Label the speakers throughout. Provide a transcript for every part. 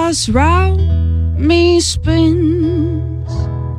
Speaker 1: just round me spins.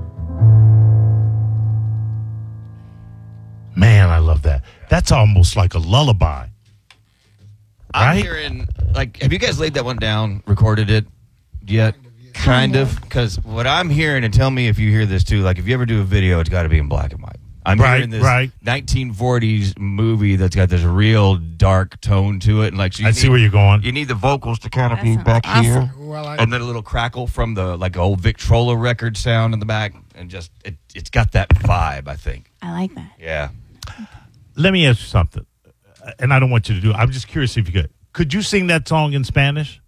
Speaker 2: Man, I love that. That's almost like a lullaby.
Speaker 3: I'm
Speaker 2: Right?
Speaker 3: hearing, like, have you guys laid that one down, recorded it yet? Kind of. Because what I'm hearing, and tell me if you hear this too, like, if you ever do a video, it's got to be in black and white. I'm hearing this 1940s movie that's got this real dark tone to it. And like, so
Speaker 2: I see where you're going.
Speaker 3: You need the vocals to kind of be back here. And then a little crackle from the, like, old Victrola record sound in the back. And just, it's got that vibe, I think.
Speaker 1: I like that.
Speaker 3: Yeah.
Speaker 2: Let me ask you something. And I don't want you to do it. I'm just curious if you could. Could you sing that song in Spanish?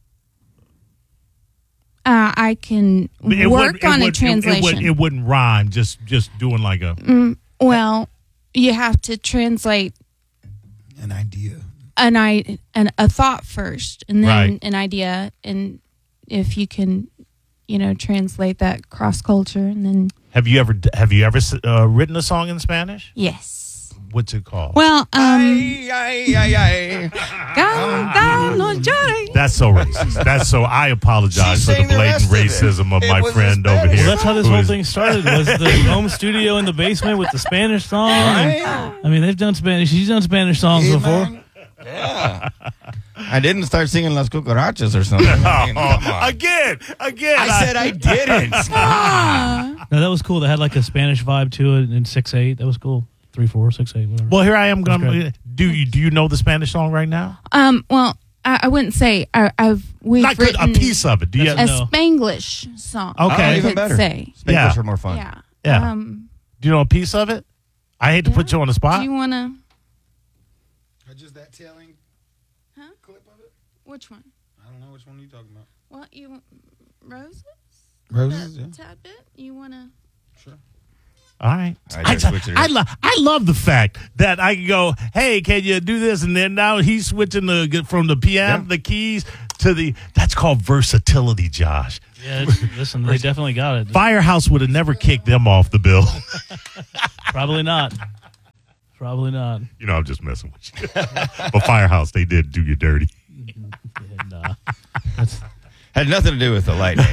Speaker 1: I can work on a translation.
Speaker 2: It wouldn't rhyme, just doing like a...
Speaker 1: Well, you have to translate
Speaker 4: an idea,
Speaker 1: a thought first, and then
Speaker 2: Right.
Speaker 1: an idea. And if you can, translate that cross culture, and then
Speaker 2: Have you ever written a song in Spanish?
Speaker 1: yes.
Speaker 2: What's it called?
Speaker 1: Well,
Speaker 3: Ay, ay, ay, ay.
Speaker 1: Canta, no llores.
Speaker 2: That's so racist. That's so. I apologize
Speaker 3: She
Speaker 2: for the
Speaker 3: sang the
Speaker 2: blatant
Speaker 3: rest of it.
Speaker 2: racism of
Speaker 3: It
Speaker 2: my
Speaker 3: was
Speaker 2: friend
Speaker 3: a
Speaker 2: over
Speaker 3: Spanish.
Speaker 2: here.
Speaker 5: Well, that's how this
Speaker 2: who
Speaker 5: whole
Speaker 2: is-
Speaker 5: thing started. Was the home studio in the basement with the Spanish song?
Speaker 3: Right?
Speaker 5: I mean, they've done Spanish. She's done Spanish songs
Speaker 4: Yeah,
Speaker 5: before.
Speaker 4: man.
Speaker 3: Yeah. I didn't start singing Las Cucarachas or something. I mean, come on.
Speaker 2: Again.
Speaker 3: I said I didn't.
Speaker 5: No, that was cool. They had like a Spanish vibe to it in 6/8. That was cool. 3/4, 6/8, whatever.
Speaker 2: Well, here I am.
Speaker 5: That's
Speaker 2: Going.
Speaker 5: great.
Speaker 2: Do you know the Spanish song right now?
Speaker 1: Well, I wouldn't say we've
Speaker 2: Like
Speaker 1: written
Speaker 2: a piece of it. Do you?
Speaker 5: That's
Speaker 1: a
Speaker 5: No.
Speaker 1: Spanglish song.
Speaker 2: Okay.
Speaker 1: I
Speaker 3: Even
Speaker 1: could
Speaker 3: better.
Speaker 1: say.
Speaker 3: Spanglish
Speaker 2: Yeah.
Speaker 3: are more fun.
Speaker 1: Yeah.
Speaker 2: Yeah. Do you know a piece of it? I hate to put you on the spot.
Speaker 1: Do you want to?
Speaker 4: Just that telling clip of it.
Speaker 1: Which one?
Speaker 4: I don't know which one are you talking about.
Speaker 1: Well, you want roses?
Speaker 4: Roses,
Speaker 1: That
Speaker 4: yeah.
Speaker 1: tad bit. You want to?
Speaker 4: Sure.
Speaker 2: All right.
Speaker 3: I just switched it.
Speaker 2: I love the fact that I can go, hey, can you do this? And then now he's switching from the piano, the keys, to the. That's called versatility, Josh.
Speaker 5: Yeah, listen, they definitely got it.
Speaker 2: Firehouse would have never kicked them off the bill.
Speaker 5: Probably not. Probably not.
Speaker 2: I'm just messing with you. But Firehouse, they did do you dirty.
Speaker 5: Nah.
Speaker 3: Had nothing to do with the lightning.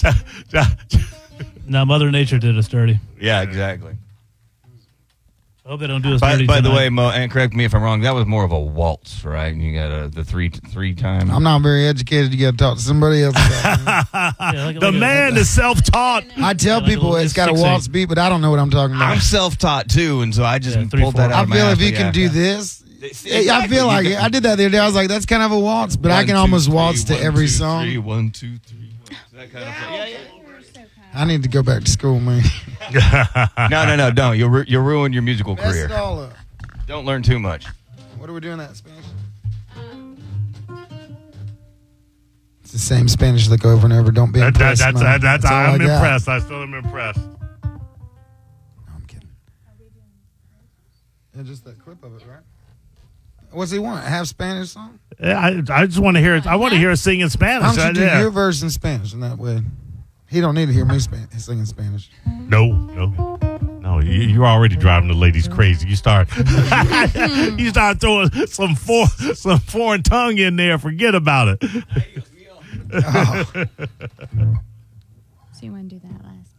Speaker 5: No, Mother Nature did us dirty.
Speaker 3: Yeah, exactly.
Speaker 5: I hope they don't do us
Speaker 3: By
Speaker 5: dirty
Speaker 3: the
Speaker 5: tonight.
Speaker 3: way, Mo, and correct me if I'm wrong, that was more of a waltz, right? You got the three time.
Speaker 4: I'm not very educated. You got to talk to somebody else about it.
Speaker 5: Yeah, like
Speaker 2: The
Speaker 5: a-
Speaker 2: man is self-taught.
Speaker 4: I tell
Speaker 5: like a
Speaker 4: people
Speaker 5: little-
Speaker 4: it's got a
Speaker 5: 6/8.
Speaker 4: waltz beat, but I don't know what I'm talking about.
Speaker 3: I'm self-taught too, and so I just
Speaker 5: Yeah,
Speaker 3: pulled that
Speaker 5: 3/4.
Speaker 3: out
Speaker 4: I
Speaker 3: of my
Speaker 4: feel
Speaker 3: ass,
Speaker 4: if you
Speaker 3: but
Speaker 4: can do
Speaker 3: yeah.
Speaker 4: this,
Speaker 3: Exactly.
Speaker 4: I feel like
Speaker 3: You
Speaker 4: it.
Speaker 3: can-
Speaker 4: I did that the other day. I was like, that's kind of a waltz, but I
Speaker 3: 1,
Speaker 4: can
Speaker 3: 2,
Speaker 4: almost
Speaker 3: 3,
Speaker 4: waltz to
Speaker 3: 1,
Speaker 4: every
Speaker 3: 2,
Speaker 4: song.
Speaker 3: 3, 1, 2, 3. That kind of thing. Yeah, yeah.
Speaker 4: I need to go back to school, man.
Speaker 3: No, don't. You'll ruin your musical
Speaker 4: Mess
Speaker 3: career.
Speaker 4: it all up.
Speaker 3: Don't learn too much.
Speaker 4: What are we doing that Spanish? It's the same Spanish look over and over. Don't be impressed. man.
Speaker 2: That's
Speaker 4: all I
Speaker 2: I'm
Speaker 4: got.
Speaker 2: impressed. I still am impressed.
Speaker 4: No, I'm kidding. Yeah, just that clip of it, right? What's he want? Half Spanish song?
Speaker 2: Yeah, I just want to hear it. I want to hear it sing in Spanish.
Speaker 4: Why don't you do
Speaker 2: Yeah.
Speaker 4: your verse in Spanish, and that way he don't need to hear me sing in Spanish.
Speaker 2: No. You're already driving the ladies crazy. You start throwing some foreign tongue in there. Forget about it.
Speaker 4: Oh.
Speaker 1: So you want to do that last?